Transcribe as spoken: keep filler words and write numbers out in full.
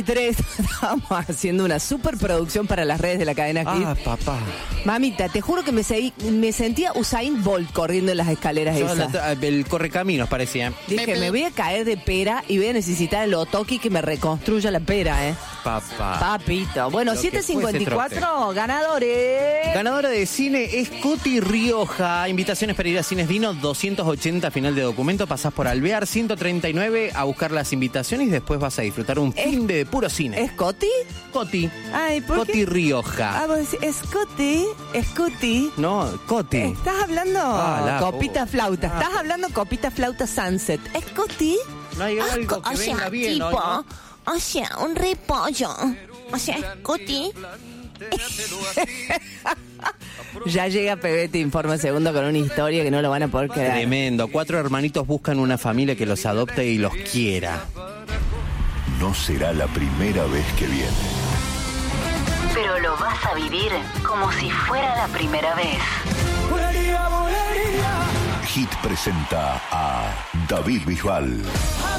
Tres, estábamos haciendo una superproducción para las redes de la cadena Hit. Ah, papá. Mamita, te juro que me, seguí, me sentía Usain Bolt corriendo en las escaleras Yo esas. la- el correcaminos parecía. Dije, me voy a caer de pera y voy a necesitar el otoki que me reconstruya la pera, ¿eh? Papá. Papito. Bueno, Lo que siete cincuenta y cuatro, fuese ganadores. Ganadora de cine es Coti Rioja. Invitaciones para ir a Cines Dino, doscientos ochenta final de documento. Pasás por Alvear, ciento treinta y nueve a buscar las invitaciones y después vas a disfrutar un ¿Es- fin de puro cine. ¿Es Coti? Coti. Ay, ¿por Coti qué? Rioja. Ah, vos decís, es Coti, es Coti. No, Coti. Estás hablando Ah, la copita puta. flauta. Ah. Estás hablando copita flauta sunset. ¿Es Coti? No hay algo que o sea, venga bien tipo, hoy, ¿no? o sea, un repollo. O sea, Coti. Ya llega Pebete Informa Segundo con una historia que no lo van a poder creer. Tremendo. Cuatro hermanitos buscan una familia que los adopte y los quiera. No será la primera vez que viene. Pero lo vas a vivir como si fuera la primera vez. Hit presenta a David Bisbal.